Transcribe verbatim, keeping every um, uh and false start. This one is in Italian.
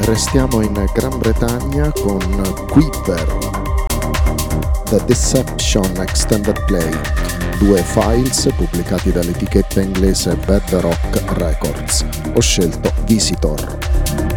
Restiamo in Gran Bretagna con Quiver, The Deception Extended Play, due files pubblicati dall'etichetta inglese Bedrock Records. Ho scelto Visitor.